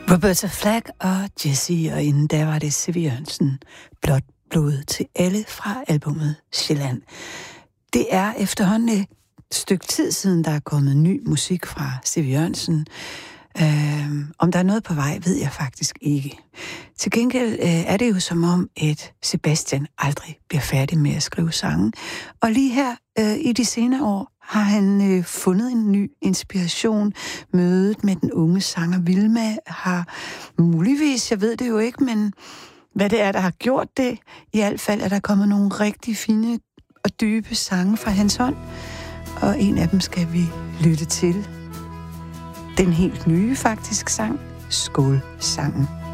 Roberta Flack og Jessie, og inden der var det C.V. Jørgensen, Blåt blod til alle fra albumet Sjælland. Det er efterhånden et stykke tid siden, der er kommet ny musik fra C.V. Jørgensen. Om der er noget på vej, ved jeg faktisk ikke. Til gengæld er det jo som om, at Sebastian aldrig bliver færdig med at skrive sange. Og lige her i de senere år har han fundet en ny inspiration. Mødet med den unge sanger Vilma har muligvis, jeg ved det jo ikke, men hvad det er, der har gjort det, i hvert fald er der kommet nogle rigtig fine og dybe sange fra hans hånd. Og en af dem skal vi lytte til. Den helt nye faktisk sang, Skål-sangen.